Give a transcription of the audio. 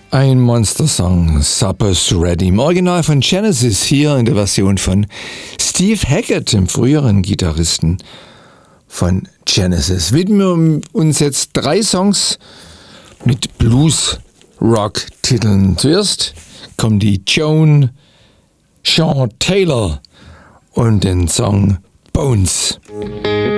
Ein Monster-Song, Supper's Ready. Im Original von Genesis, hier in der Version von Steve Hackett, dem früheren Gitarristen von Genesis. Widmen wir uns jetzt 3 Songs mit Blues-Rock-Titeln. Zuerst kommt die Joan Taylor und den Song Bones.